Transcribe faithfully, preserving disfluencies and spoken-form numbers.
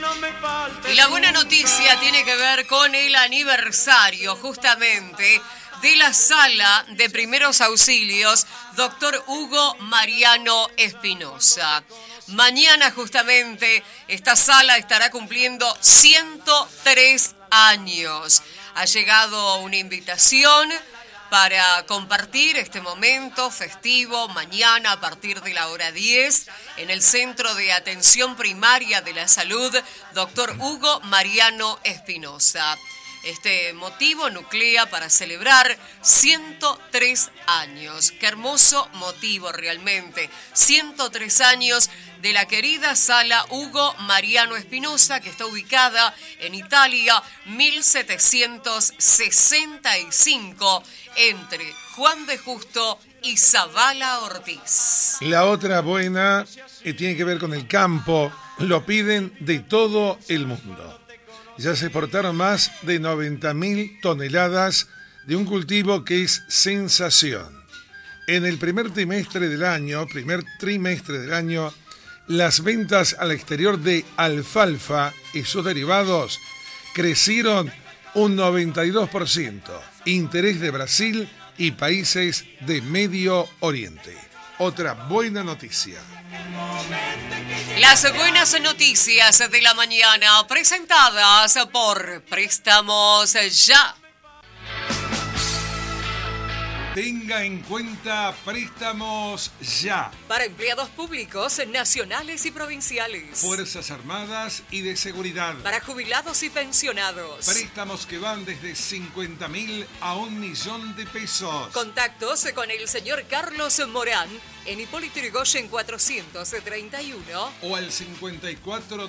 Y la buena noticia tiene que ver con el aniversario justamente de la Sala de Primeros Auxilios, doctor Hugo Mariano Espinosa. Mañana justamente esta sala estará cumpliendo ciento tres años. Ha llegado una invitación para compartir este momento festivo mañana a partir de la hora diez en el Centro de Atención Primaria de la Salud, doctor Hugo Mariano Espinosa. Este motivo nuclea para celebrar ciento tres años. Qué hermoso motivo realmente. ciento tres años de la querida Sala Hugo Mariano Espinosa, que está ubicada en Italia, mil setecientos sesenta y cinco, entre Juan de Justo y Zavala Ortiz. La otra buena eh, tiene que ver con el campo. Lo piden de todo el mundo. Ya se exportaron más de noventa mil toneladas de un cultivo que es sensación. En el primer trimestre del año, primer trimestre del año, las ventas al exterior de alfalfa y sus derivados crecieron un noventa y dos por ciento. Interés de Brasil y países de Medio Oriente. Otra buena noticia. Las buenas noticias de la mañana presentadas por Préstamos Ya. Tenga en cuenta Préstamos Ya. Para empleados públicos, nacionales y provinciales. Fuerzas Armadas y de Seguridad. Para jubilados y pensionados. Préstamos que van desde cincuenta mil a un millón de pesos. Contactos con el señor Carlos Morán en Hipólito Yrigoyen cuatrocientos treinta y uno. O al cincuenta y cuatro